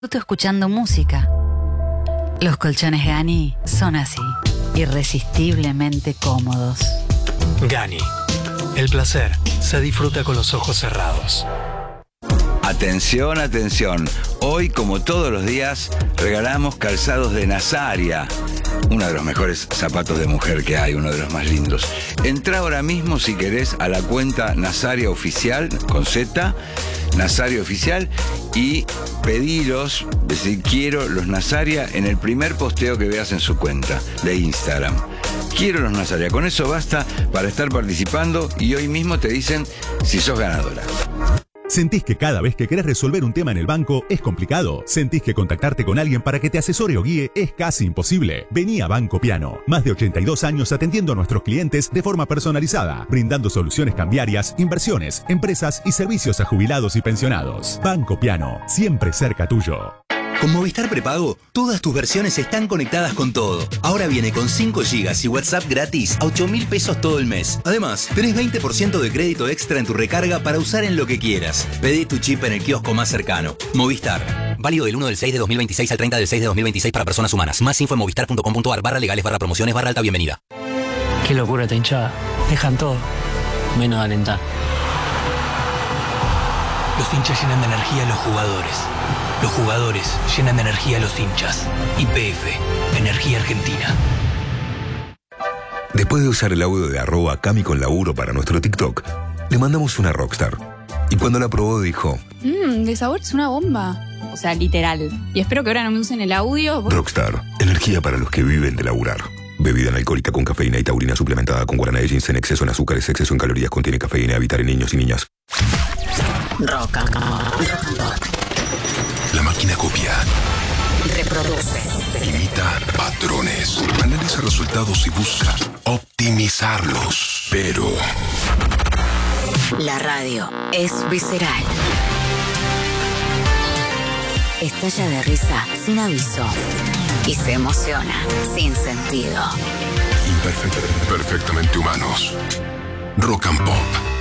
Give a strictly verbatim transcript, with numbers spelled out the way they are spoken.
Disfruto escuchando música. Los colchones Gani son así, irresistiblemente cómodos. Gani, el placer se disfruta con los ojos cerrados. Atención, atención. Hoy, como todos los días, regalamos calzados de Nazaria. Uno de los mejores zapatos de mujer que hay, uno de los más lindos. Entra ahora mismo, si querés, a la cuenta Nazaria Oficial, con Z, Nazaria Oficial, y pedilos, decir, quiero los Nazaria en el primer posteo que veas en su cuenta de Instagram. Quiero los Nazaria. Con eso basta para estar participando y hoy mismo te dicen si sos ganadora. ¿Sentís que cada vez que querés resolver un tema en el banco es complicado? ¿Sentís que contactarte con alguien para que te asesore o guíe es casi imposible? Vení a Banco Piano. Más de ochenta y dos años atendiendo a nuestros clientes de forma personalizada, brindando soluciones cambiarias, inversiones, empresas y servicios a jubilados y pensionados. Banco Piano, siempre cerca tuyo. Con Movistar Prepago, todas tus versiones están conectadas con todo. Ahora viene con cinco gigas y WhatsApp gratis a ocho mil pesos todo el mes. Además, tenés veinte por ciento de crédito extra en tu recarga para usar en lo que quieras. Pedí tu chip en el kiosco más cercano. Movistar. Válido del uno del seis de dos mil veintiséis al treinta del seis de dos mil veintiséis para personas humanas. Más info en movistar punto com punto ar barra legales barra promociones barra alta bienvenida. Qué locura esta hinchada. Dejan todo, menos alentar. Los hinchas llenan de energía a los jugadores. Los jugadores llenan de energía a los hinchas. Y P F, Energía Argentina. Después de usar el audio de arroba Cami con laburo para nuestro TikTok, le mandamos una Rockstar. Y cuando la probó dijo... Mmm, de sabor es una bomba. O sea, literal. Y espero que ahora no me usen el audio. Rockstar, energía para los que viven de laburar. Bebida alcohólica con cafeína y taurina suplementada con guaraná de ginseng, exceso en azúcares, exceso en calorías, contiene cafeína, evitar en niños y niñas. Rock and Pop. La máquina copia, Reproduce. imita patrones, analiza resultados y busca optimizarlos. Pero La radio es visceral. Estalla de risa sin aviso. Y se emociona sin sentido. imperfect- perfectamente humanos. Rock and Pop.